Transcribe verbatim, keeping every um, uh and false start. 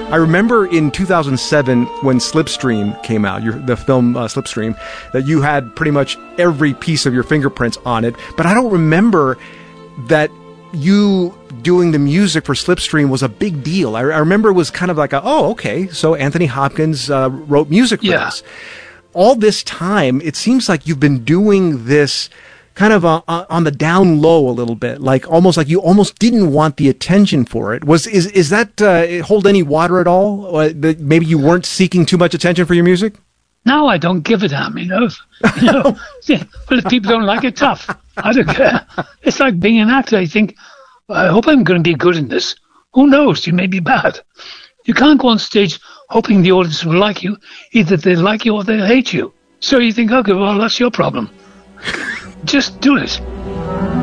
I remember in two thousand seven when Slipstream came out, your, the film uh, Slipstream, that you had pretty much every piece of your fingerprints on it. But I don't remember that you doing the music for Slipstream was a big deal. I, I remember it was kind of like, a, oh, okay, so Anthony Hopkins uh, wrote music for yeah. this. All this time, it seems like you've been doing this kind of uh, on the down low a little bit, like almost like you almost didn't want the attention for it. Was is is that uh, hold any water at all? Uh, that maybe you weren't seeking too much attention for your music? No, I don't give a damn, you know. You know, yeah, but if people don't like it, tough. I don't care. It's like being an actor. I think, I hope I'm going to be good in this. Who knows? You may be bad. You can't go on stage hoping the audience will like you. Either they like you or they hate you. So you think, okay, well, that's your problem. Just do it.